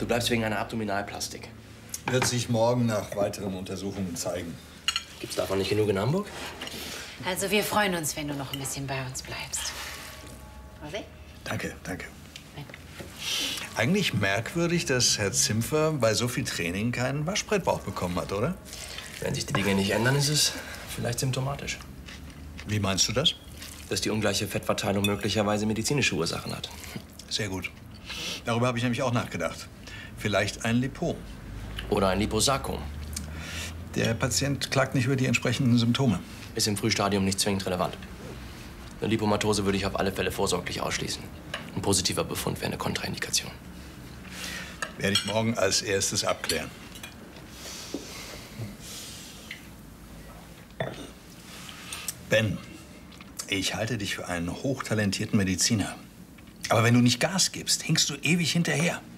Du bleibst wegen einer Abdominalplastik. Wird sich morgen nach weiteren Untersuchungen zeigen. Gibt's davon nicht genug in Hamburg? Also wir freuen uns, wenn du noch ein bisschen bei uns bleibst. José? Danke, danke. Eigentlich merkwürdig, dass Herr Zimpfer bei so viel Training keinen Waschbrettbauch bekommen hat, oder? Wenn sich die Dinge nicht ändern, ist es vielleicht symptomatisch. Wie meinst du das? Dass die ungleiche Fettverteilung möglicherweise medizinische Ursachen hat. Sehr gut. Darüber habe ich nämlich auch nachgedacht. Vielleicht ein Lipom. Oder ein Liposarkom. Der Patient klagt nicht über die entsprechenden Symptome. Ist im Frühstadium nicht zwingend relevant. Eine Lipomatose würde ich auf alle Fälle vorsorglich ausschließen. Ein positiver Befund wäre eine Kontraindikation. Werde ich morgen als erstes abklären. Ben, ich halte dich für einen hochtalentierten Mediziner. Aber wenn du nicht Gas gibst, hinkst du ewig hinterher.